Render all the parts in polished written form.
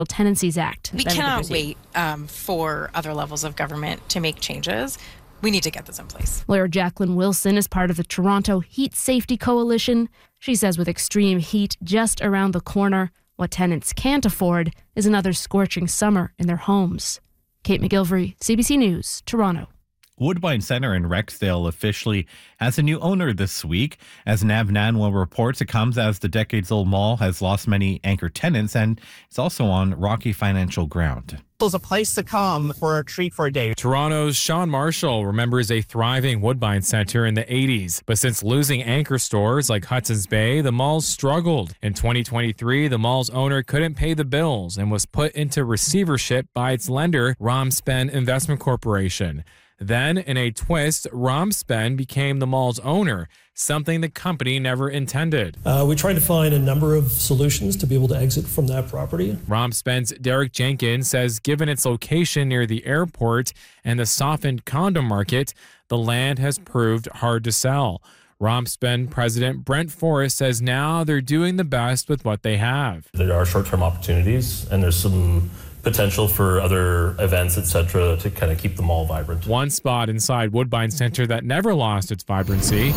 Tenancies Act. We cannot wait for other levels of government to make changes. We need to get this in place. Lawyer Jacqueline Wilson is part of the Toronto Heat Safety Coalition. She says with extreme heat just around the corner, what tenants can't afford is another scorching summer in their homes. Kate McGilvery, CBC News, Toronto. Woodbine Centre in Rexdale officially has a new owner this week. As Nav Nanwa reports, it comes as the decades-old mall has lost many anchor tenants and it's also on rocky financial ground. It's a place to come for a treat for a day. Toronto's Sean Marshall remembers a thriving Woodbine Centre in the 80s. But since losing anchor stores like Hudson's Bay, the mall's struggled. In 2023, the mall's owner couldn't pay the bills and was put into receivership by its lender, Romspen Investment Corporation. Then, in a twist, Romspen became the mall's owner, something the company never intended. We tried to find a number of solutions to be able to exit from that property. Romspen's Derek Jenkins says given its location near the airport and the softened condo market, the land has proved hard to sell. Romspen President Brent Forrest says now they're doing the best with what they have. There are short-term opportunities, and there's some potential for other events, etc., to kind of keep the mall vibrant. One spot inside Woodbine Centre that never lost its vibrancy: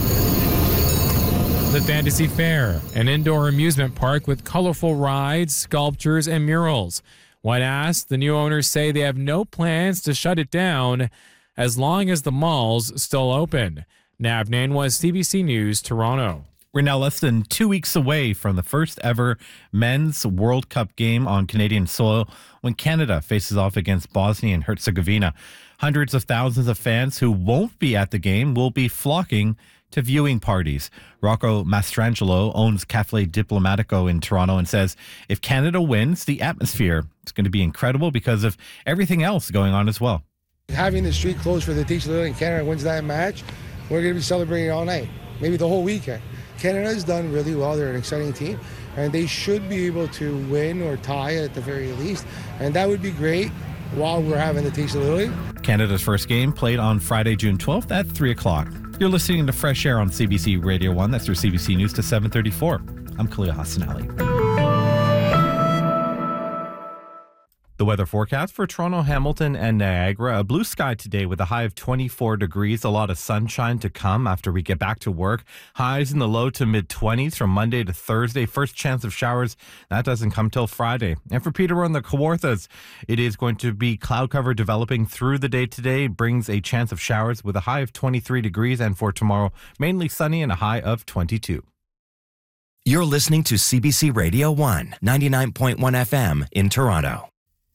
the Fantasy Fair, an indoor amusement park with colorful rides, sculptures, and murals. When asked, the new owners say they have no plans to shut it down as long as the mall's still open. Nav Nanwa, CBC News, Toronto. We're now less than 2 weeks away from the first ever men's World Cup game on Canadian soil when Canada faces off against Bosnia and Herzegovina. Hundreds of thousands of fans who won't be at the game will be flocking to viewing parties. Rocco Mastrangelo owns Cafe Diplomatico in Toronto and says if Canada wins, the atmosphere is going to be incredible because of everything else going on as well. Having the street closed for the Teach Little and Canada wins that match, we're going to be celebrating all night, maybe the whole weekend. Canada's done really well. They're an exciting team, and they should be able to win or tie at the very least, and that would be great while we're having the Taste of Lily. Canada's first game played on Friday, June 12th at 3 o'clock. You're listening to Fresh Air on CBC Radio 1. That's your CBC News to 7:34. I'm Khalil Hassanali. The weather forecast for Toronto, Hamilton, and Niagara. A blue sky today with a high of 24 degrees. A lot of sunshine to come after we get back to work. Highs in the low to mid-20s from Monday to Thursday. First chance of showers, that doesn't come till Friday. And for Peterborough and the Kawarthas, it is going to be cloud cover developing through the day today. Brings a chance of showers with a high of 23 degrees. And for tomorrow, mainly sunny and a high of 22. You're listening to CBC Radio 1, 99.1 FM in Toronto.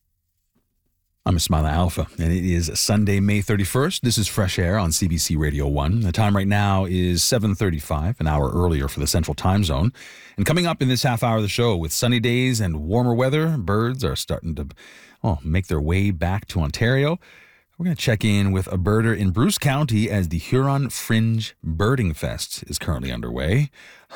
I'm Ismaila Alpha, and it is Sunday, May 31st. This is Fresh Air on CBC Radio 1. The time right now is 7:35, an hour earlier for the Central Time Zone. And coming up in this half hour of the show, with sunny days and warmer weather, birds are starting to make their way back to Ontario. We're going to check in with a birder in Bruce County as the Huron Fringe Birding Fest is currently underway.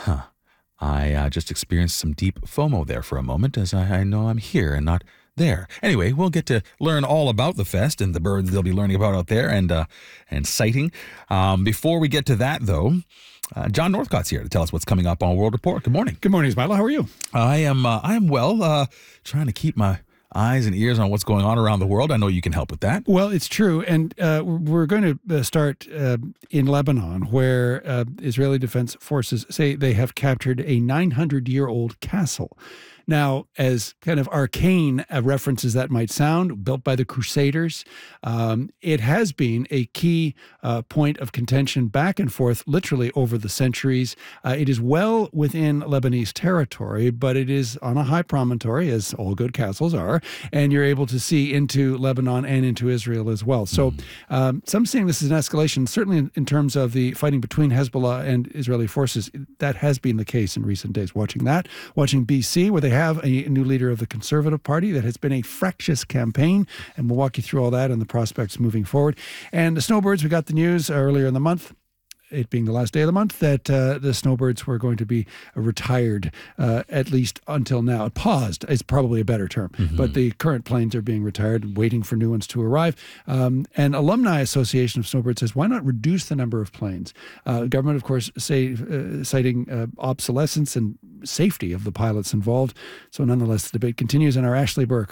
I just experienced some deep FOMO there for a moment, as I know I'm here and not there. Anyway, we'll get to learn all about the fest and the birds they'll be learning about out there and sighting. Before we get to that, though, John Northcott's here to tell us what's coming up on World Report. Good morning. Good morning, Ismaila. How are you? I am well. Trying to keep my eyes and ears on what's going on around the world. I know you can help with that. Well, it's true. And we're going to start in Lebanon, where Israeli Defense Forces say they have captured a 900-year-old castle. Now, as kind of arcane reference as that might sound, built by the Crusaders, it has been a key point of contention back and forth literally over the centuries. It is well within Lebanese territory, but it is on a high promontory, as all good castles are, and you're able to see into Lebanon and into Israel as well. So some seeing this as an escalation, certainly in terms of the fighting between Hezbollah and Israeli forces. That has been the case in recent days. Watching BC, where they have a new leader of the Conservative Party that has been a fractious campaign, and we'll walk you through all that and the prospects moving forward. And the snowbirds, we got the news earlier in the month. it being the last day of the month, that the snowbirds were going to be retired, at least until now. Paused is probably a better term, but the current planes are being retired, waiting for new ones to arrive. And Alumni Association of Snowbird says, why not reduce the number of planes? Government, of course, citing obsolescence and safety of the pilots involved. So nonetheless, the debate continues, and our Ashley Burke